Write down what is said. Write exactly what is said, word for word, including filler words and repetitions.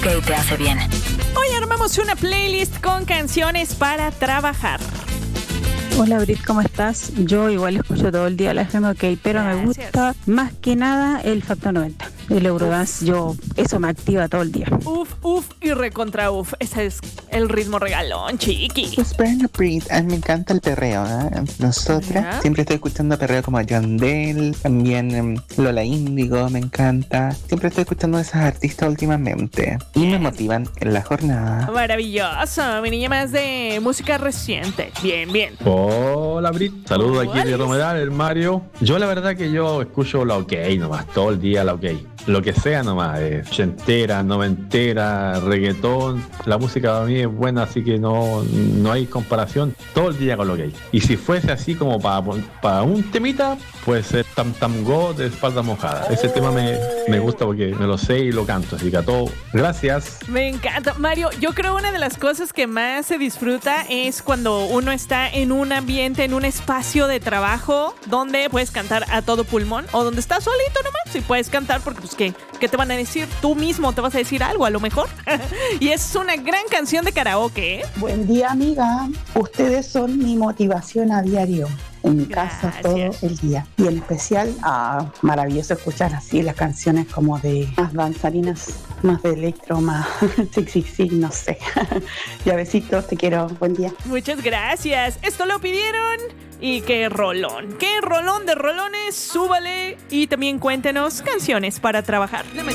que te hace bien. Hoy armamos una playlist con canciones para trabajar. Hola Brit, ¿cómo estás? Yo igual escucho todo el día la F M OK, pero Gracias. me gusta más que nada el Factor noventa. El Eurodance, yo, eso me activa todo el día. Uf, uf y recontra uf. Ese es el ritmo regalón, chiqui. Pues bueno, Brit, a mí me encanta el perreo, ¿eh? Nosotras ¿Ya? siempre estoy escuchando perreo como Yandel, también em, Lola Índigo, me encanta. Siempre estoy escuchando a esas artistas últimamente y me motivan en la jornada. Maravilloso, mi niña más de música reciente. Bien, bien. Hola Brit, saludos aquí de Romedal, el Mario. Yo la verdad que yo escucho la OK nomás, todo el día la OK. Lo que sea nomás, eh, ochentera, noventera, reggaetón. La música para mí es buena, así que no, no hay comparación. Todo el día con lo OK. Y si fuese así como para para un temita, puede ser Tam Tam Go de Espalda Mojada. Ese tema me, me gusta porque me lo sé y lo canto, así que a todo, gracias. Me encanta. Mario, yo creo una de las cosas que más se disfruta es cuando uno está en un ambiente, en un espacio de trabajo donde puedes cantar a todo pulmón o donde estás solito nomás y puedes cantar porque pues ¿qué? ¿Qué te van a decir? Tú mismo te vas a decir algo a lo mejor. Y es una gran canción de karaoke, ¿eh? Buen día, amiga. Ustedes son mi motivación a diario. En mi casa todo el día. Y en especial, ah, maravilloso escuchar así las canciones como de más danzarinas, más de electro, más sexy, sí, no sé. Ya besitos, te quiero. Buen día. Muchas gracias. Esto lo pidieron. Y qué rolón. Qué rolón de rolones. Súbale. Y también cuéntenos canciones para trabajar.